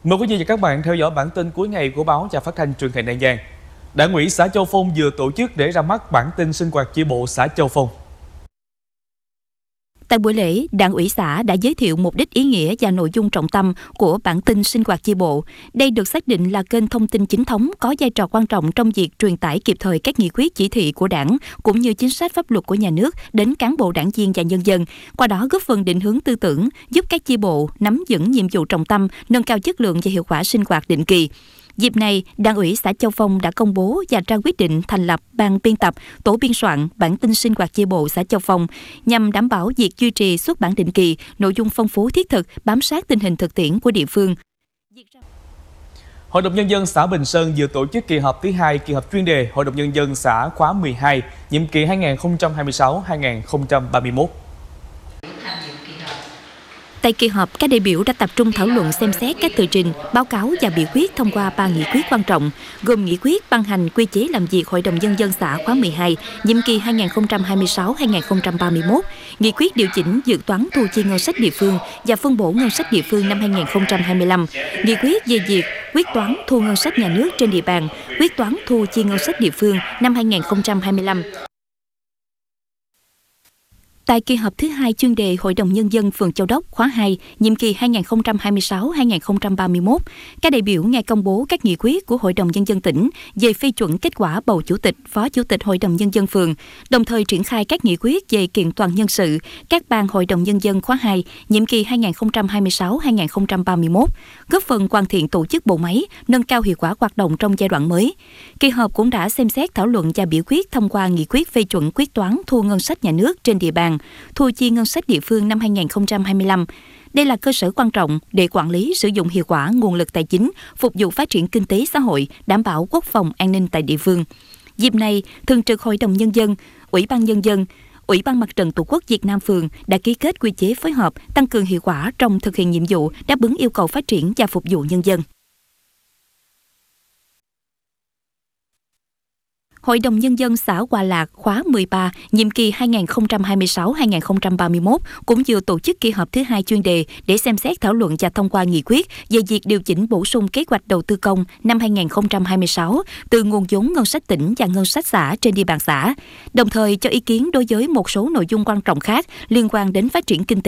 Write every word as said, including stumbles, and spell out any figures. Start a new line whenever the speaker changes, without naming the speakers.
Mời quý vị và các bạn theo dõi bản tin cuối ngày của báo Và Phát thanh Truyền hình An Giang. Đảng ủy xã Châu Phong vừa tổ chức để ra mắt bản tin sinh hoạt chi bộ xã Châu Phong.
Tại buổi lễ, Đảng ủy xã đã giới thiệu mục đích, ý nghĩa và nội dung trọng tâm của bản tin sinh hoạt chi bộ. Đây được xác định là kênh thông tin chính thống có vai trò quan trọng trong việc truyền tải kịp thời các nghị quyết, chỉ thị của Đảng cũng như chính sách pháp luật của nhà nước đến cán bộ, đảng viên và nhân dân. Qua đó góp phần định hướng tư tưởng, giúp các chi bộ nắm vững nhiệm vụ trọng tâm, nâng cao chất lượng và hiệu quả sinh hoạt định kỳ. Dịp này, Đảng ủy xã Châu Phong đã công bố và ra quyết định thành lập ban biên tập, tổ biên soạn bản tin sinh hoạt chi bộ xã Châu Phong nhằm đảm bảo việc duy trì xuất bản định kỳ, nội dung phong phú thiết thực, bám sát tình hình thực tiễn của địa phương.
Hội đồng Nhân dân xã Bình Sơn vừa tổ chức kỳ họp thứ hai, kỳ họp chuyên đề Hội đồng Nhân dân xã khóa mười hai, nhiệm kỳ hai nghìn không trăm hai mươi sáu đến hai nghìn không trăm ba mươi mốt.
Tại kỳ họp, các đại biểu đã tập trung thảo luận, xem xét các tờ trình, báo cáo và biểu quyết thông qua ba nghị quyết quan trọng, gồm nghị quyết ban hành quy chế làm việc Hội đồng Nhân dân xã khóa mười hai, nhiệm kỳ hai nghìn không trăm hai mươi sáu đến hai nghìn không trăm ba mươi mốt, nghị quyết điều chỉnh dự toán thu chi ngân sách địa phương và phân bổ ngân sách địa phương năm hai nghìn không trăm hai mươi lăm, nghị quyết về việc quyết toán thu ngân sách nhà nước trên địa bàn, quyết toán thu chi ngân sách địa phương năm hai nghìn không trăm hai mươi lăm. Tại kỳ họp thứ hai chuyên đề Hội đồng Nhân dân phường Châu Đốc khóa hai, nhiệm kỳ hai nghìn không trăm hai mươi sáu đến hai nghìn không trăm ba mươi mốt, các đại biểu nghe công bố các nghị quyết của Hội đồng Nhân dân tỉnh về phê chuẩn kết quả bầu chủ tịch, phó chủ tịch Hội đồng Nhân dân phường, đồng thời triển khai các nghị quyết về kiện toàn nhân sự các ban Hội đồng Nhân dân khóa hai, nhiệm kỳ hai nghìn không trăm hai mươi sáu đến hai nghìn không trăm ba mươi mốt, góp phần hoàn thiện tổ chức bộ máy, nâng cao hiệu quả hoạt động trong giai đoạn mới. Kỳ họp cũng đã xem xét thảo luận và biểu quyết thông qua nghị quyết phê chuẩn quyết toán thu ngân sách nhà nước trên địa bàn, thu chi ngân sách địa phương năm hai nghìn không trăm hai mươi lăm. Đây là cơ sở quan trọng để quản lý, sử dụng hiệu quả nguồn lực tài chính, phục vụ phát triển kinh tế xã hội, đảm bảo quốc phòng an ninh tại địa phương. Dịp này, Thường trực Hội đồng Nhân dân, Ủy ban Nhân dân, Ủy ban Mặt trận Tổ quốc Việt Nam phường đã ký kết quy chế phối hợp, tăng cường hiệu quả trong thực hiện nhiệm vụ, đáp ứng yêu cầu phát triển và phục vụ nhân dân. Hội đồng Nhân dân xã Hòa Lạc khóa mười ba, nhiệm kỳ hai nghìn không trăm hai mươi sáu đến hai nghìn không trăm ba mươi mốt cũng vừa tổ chức kỳ họp thứ hai chuyên đề để xem xét thảo luận và thông qua nghị quyết về việc điều chỉnh bổ sung kế hoạch đầu tư công năm hai nghìn không trăm hai mươi sáu từ nguồn vốn ngân sách tỉnh và ngân sách xã trên địa bàn xã, đồng thời cho ý kiến đối với một số nội dung quan trọng khác liên quan đến phát triển kinh tế